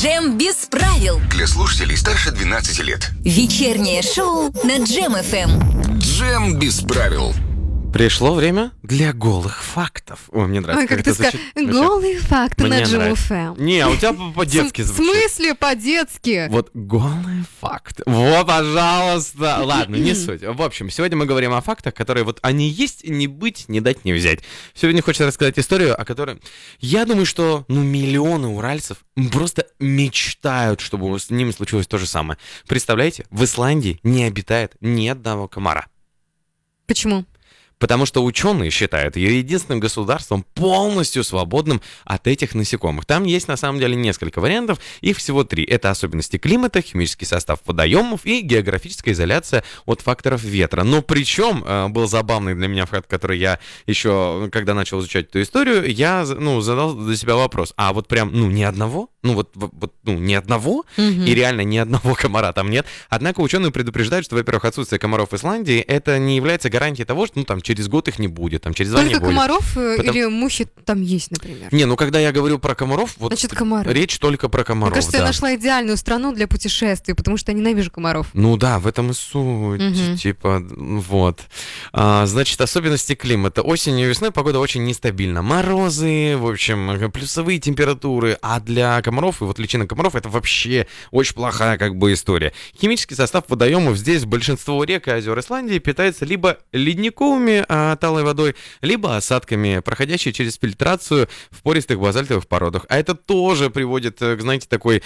Джем без правил. Для слушателей старше 12 лет. Вечернее шоу на Джем FM. Джем без правил. Пришло время для голых фактов. Ой, мне нравится. Ой, как ты сказал, голые факты на Джем FM. Не, у тебя по-детски В звучит. смысле по-детски? Вот голые факты. Вот, пожалуйста. Ладно, не суть. В общем, сегодня мы говорим о фактах, которые вот они есть, не быть, не дать, не взять. Сегодня хочется рассказать историю, о которой... Я думаю, что миллионы уральцев просто мечтают, чтобы с ними случилось то же самое. Представляете, в Исландии не обитает ни одного комара. Почему? Потому что ученые считают ее единственным государством полностью свободным от этих насекомых. Там есть на самом деле несколько вариантов, их всего 3. Это особенности климата, химический состав водоемов и географическая изоляция от факторов ветра. Но причем был забавный для меня факт, который я еще, когда начал изучать эту историю, я задал для себя вопрос. А вот прям, ни одного? Ни одного? И реально ни одного комара там нет. Однако ученые предупреждают, что, во-первых, отсутствие комаров в Исландии это не является гарантией того, что там через год их не будет, там через 2 не будет. Только комаров или мухи там есть, например? Не, когда я говорю про комаров, вот значит, комары. Речь только про комаров. Мне кажется, я нашла идеальную страну для путешествий, потому что я ненавижу комаров. Ну да, в этом и суть. Типа, вот. Значит, особенности климата. Осенью и весной погода очень нестабильна. Морозы, в общем, плюсовые температуры. А для комаров, и вот личинок комаров, это вообще очень плохая история. Химический состав водоемов здесь большинство рек и озер Исландии питается либо ледниковыми талой водой, либо осадками, проходящие через фильтрацию в пористых базальтовых породах. А это тоже приводит к, знаете, такой,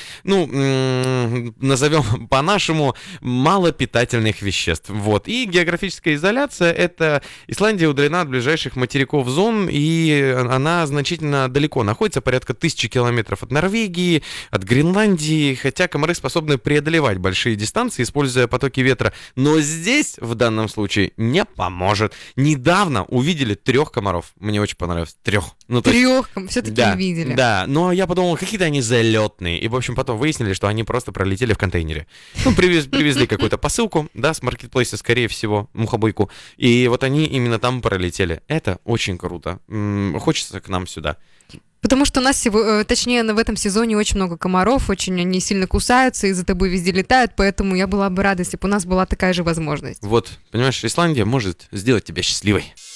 назовем по-нашему, малопитательных веществ. Вот. И географическая изоляция — это Исландия удалена от ближайших материков зон, и она значительно далеко находится, порядка 1000 километров от Норвегии, от Гренландии, хотя комары способны преодолевать большие дистанции, используя потоки ветра. Но здесь, в данном случае, не поможет. Недавно увидели 3 комаров. Мне очень понравилось. 3. 3 все-таки увидели. Да, но я подумал, какие-то они залетные. И, в общем, потом выяснили, что они просто пролетели в контейнере. Привезли какую-то посылку, да, с маркетплейса, скорее всего, мухобойку. И вот они именно там пролетели. Это очень круто. Хочется к нам сюда. Потому что у нас, точнее, в этом сезоне очень много комаров, очень они сильно кусаются и за тобой везде летают, поэтому я была бы рада, если бы у нас была такая же возможность. Вот, понимаешь, Исландия может сделать тебя счастливой.